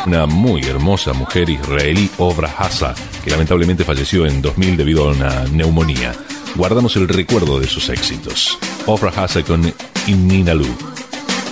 una muy hermosa mujer israelí, Ofra Haza, que lamentablemente falleció en 2000 debido a una neumonía. Guardamos el recuerdo de sus éxitos. Ofra Haza con Inninalu.